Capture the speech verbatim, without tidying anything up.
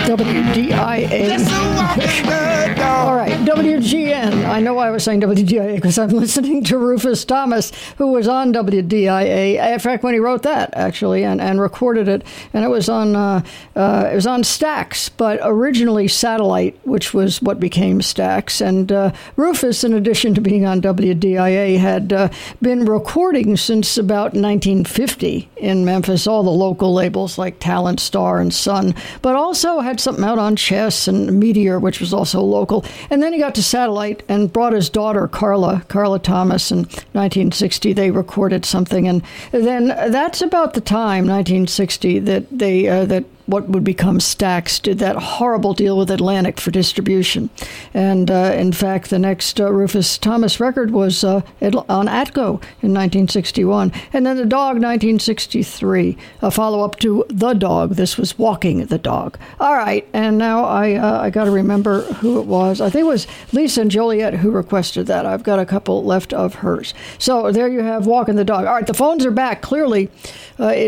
W D I A. All right, W G N. I know I was saying W D I A because I'm listening to Rufus Thomas, who was on W D I A. In fact, when he wrote that, actually, and, and recorded it, and it was on uh, uh, it was on Stax, but originally Satellite, which was what became Stax. And uh, Rufus, in addition to being on W D I A, had uh, been recording since about nineteen fifty in Memphis, all the local labels like Talent, Star, and Sun, but also had something out on Chess and Meteor, which was also local. And then he got to Satellite and brought his daughter, Carla, Carla Thomas, in nineteen sixty. They recorded something. And then that's about the time, nineteen sixty, that they uh, that what would become Stax did that horrible deal with Atlantic for distribution. And uh, in fact, the next uh, Rufus Thomas record was uh, on Atco in nineteen sixty-one. And then The Dog, nineteen sixty-three, a follow-up to The Dog. This was Walking the Dog. All right, and now I uh, I got to remember who it was. I think it was Lisa and Joliet who requested that. I've got a couple left of hers. So there you have Walking the Dog. All right, the phones are back. Clearly, uh, it